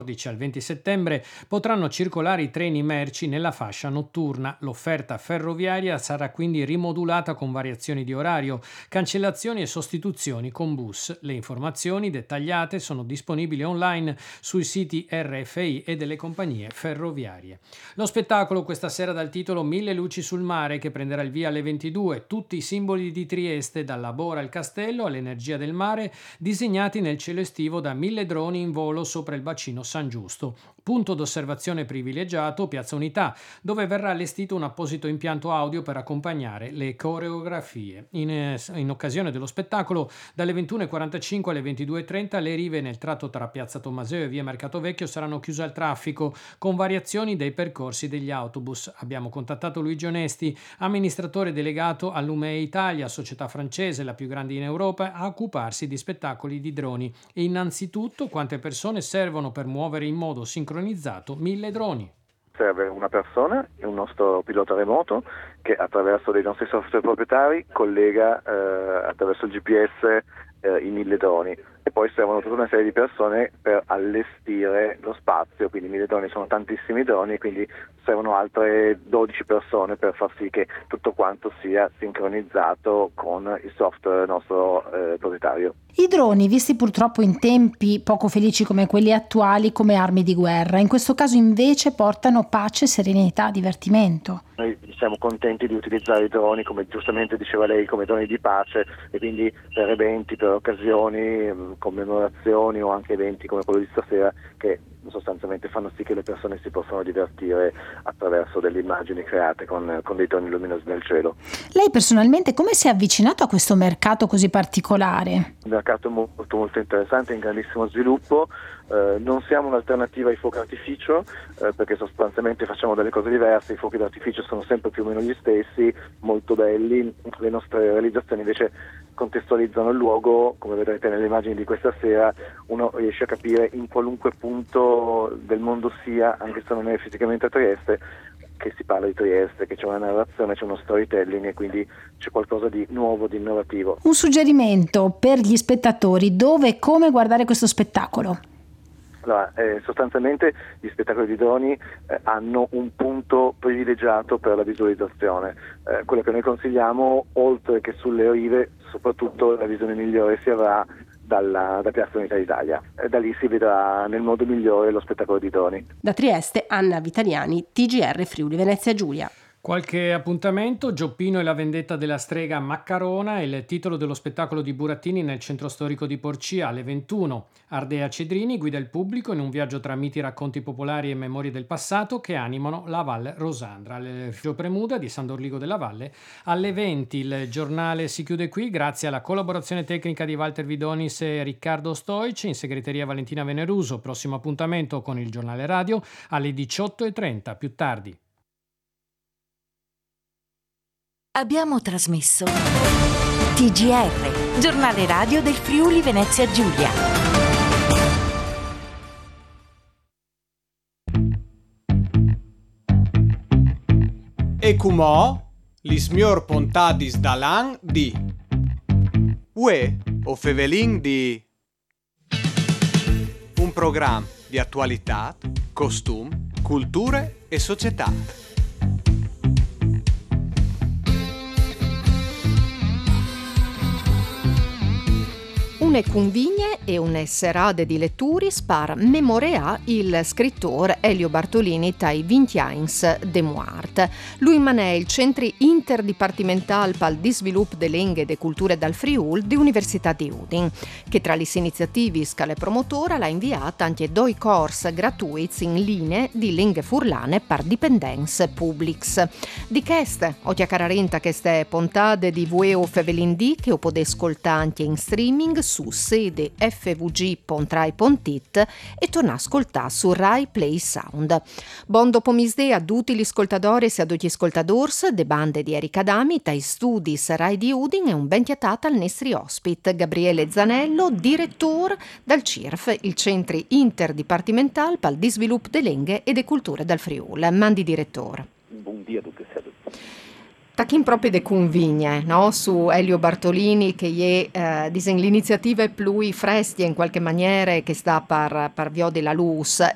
al 20 settembre potranno circolare i treni merci nella fascia notturna. L'offerta ferroviaria sarà quindi rimodulata con variazioni di orario, cancellazioni e sostituzioni con bus. Le informazioni dettagliate sono disponibili online sui siti RFI e delle compagnie ferroviarie. Lo spettacolo questa sera dal titolo Mille luci sul mare, che prenderà il via alle 22, tutti i simboli di Trieste, dalla Bora al castello all'energia del mare, disegnati nel cielo estivo da 1000 droni in volo sopra il bacino San Giusto. Punto d'osservazione privilegiato Piazza Unità, dove verrà allestito un apposito impianto audio per accompagnare le coreografie. In occasione dello spettacolo, dalle 21.45 alle 22.30 le rive nel tratto tra Piazza Tommaseo e via Mercato Vecchio saranno chiuse al traffico, con variazioni dei percorsi degli autobus. Abbiamo contattato Luigi Onesti, amministratore delegato all'Umee Italia, società francese, la più grande in Europa, a occuparsi di spettacoli di droni. E innanzitutto, quante persone servono per muovere in modo sincronizzato 1000 droni? Serve una persona e un nostro pilota remoto che attraverso dei nostri software proprietari collega attraverso il GPS i 1000 droni, e poi servono tutta una serie di persone per allestire lo spazio. Quindi 1000 droni sono tantissimi droni, quindi servono altre 12 persone per far sì che tutto quanto sia sincronizzato con il software nostro proprietario. I droni, visti purtroppo in tempi poco felici come quelli attuali, come armi di guerra, in questo caso invece portano pace, serenità, divertimento. Noi siamo contenti di utilizzare i droni, come giustamente diceva lei, come droni di pace, e quindi per eventi, per occasioni, commemorazioni o anche eventi come quello di stasera, che sostanzialmente fanno sì che le persone si possano divertire attraverso delle immagini create con dei droni luminosi nel cielo. Lei personalmente come si è avvicinato a questo mercato così particolare? Un mercato molto molto interessante, in grandissimo sviluppo. Non siamo un'alternativa ai fuochi d'artificio, perché sostanzialmente facciamo delle cose diverse. I fuochi d'artificio sono sempre più o meno gli stessi, molto belli. Le nostre realizzazioni invece contestualizzano il luogo. Come vedrete nelle immagini di questa sera, uno riesce a capire in qualunque punto del mondo sia, anche se non è fisicamente a Trieste, che si parla di Trieste, che c'è una narrazione, c'è uno storytelling, e quindi c'è qualcosa di nuovo, di innovativo. Un suggerimento per gli spettatori: dove e come guardare questo spettacolo? Allora, sostanzialmente gli spettacoli di droni hanno un punto privilegiato per la visualizzazione. Quello che noi consigliamo, oltre che sulle rive, soprattutto la visione migliore si avrà da Piazza Unità d'Italia. Da lì si vedrà nel modo migliore lo spettacolo di droni. Da Trieste, Anna Vitaliani, TGR Friuli Venezia Giulia. Qualche appuntamento: Gioppino e la vendetta della strega Maccarona è il titolo dello spettacolo di Burattini nel centro storico di Porcia alle 21. Ardea Cedrini guida il pubblico in un viaggio tra miti, racconti popolari e memorie del passato che animano la Val Rosandra. Al Filo Premuda di San Dorligo della Valle alle 20. Il giornale si chiude qui grazie alla collaborazione tecnica di Walter Vidonis e Riccardo Stoic, in segreteria Valentina Veneruso. Prossimo appuntamento con il giornale radio alle 18.30 più tardi. Abbiamo trasmesso TGR, giornale radio del Friuli Venezia Giulia. E cumò, li smior pontadis dalan di Ue o Fevelin di un programma di attualità, costum, culture e società. Une convigne e un serade di letture par memorea il scrittore Elio Bartolini tai 20 anys de Muart. Lui manè il centri interdipartimental pal di svilup de lenghe e de culture dal Friul di Università di Udin, che tra le iniziativi scale promotora l'ha inviata anche 2 corsi gratuiti in linee di lingue furlane par dipendenze publics. Di queste, o chiaccararenta che ste pontate di Vueo Fevelindì che o potete ascoltare anche in streaming su sede fvg.rai.it e torna a ascoltare su Rai Play Sound. Buon dopomisdè a tutti gli ascoltatori e a tutti gli ascoltatori de bande di Erika Dami, dai studi Rai di Udin, e un ben chiatata al nostri ospite Gabriele Zanello, direttore dal CIRF, il Centri Interdipartimental pal di Svilup de Lenghe e de Culture dal Friul. Mandi direttore. Buongiorno a tutti e a tutti. Tachin proprio de convigne, no? Su Elio Bartolini che è l'iniziativa più fresche in qualche maniera che sta per via della luz